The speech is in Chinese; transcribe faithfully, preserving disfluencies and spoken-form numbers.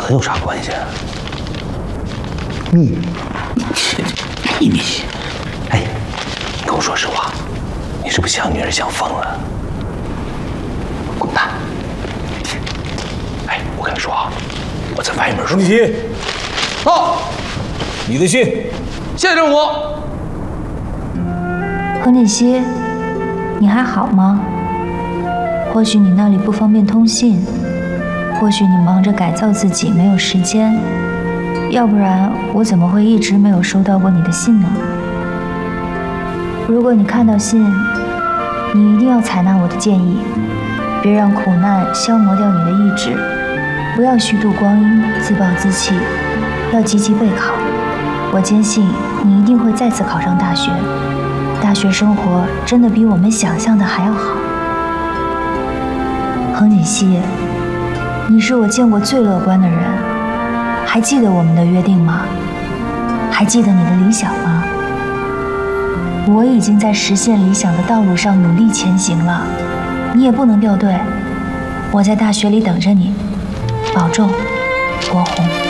死有啥关系啊？秘密？秘密？哎，你跟我说实话，你是不是想女人想疯了？滚蛋！哎，我跟你说啊，我在外面说。 程曦，到，你的信。谢谢政府。 何锦熙，你还好吗？或许你那里不方便通信，或许你忙着改造自己，没有时间。要不然我怎么会一直没有收到过你的信呢？如果你看到信，你一定要采纳我的建议，别让苦难消磨掉你的意志，不要虚度光阴，自暴自弃，要积极备考。我坚信你一定会再次考上大学，大学生活真的比我们想象的还要好。恒锦熙，你是我见过最乐观的人，还记得我们的约定吗？还记得你的理想吗？我已经在实现理想的道路上努力前行了，你也不能掉队。我在大学里等着你，保重，国红。